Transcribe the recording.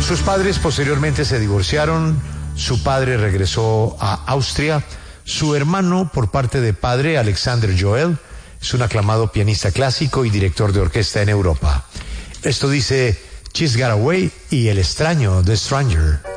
Sus padres posteriormente se divorciaron, su padre regresó a Austria, su hermano por parte de padre, Alexander Joel, es un aclamado pianista clásico y director de orquesta en Europa. Esto dice She's Got Away y El extraño, The Stranger.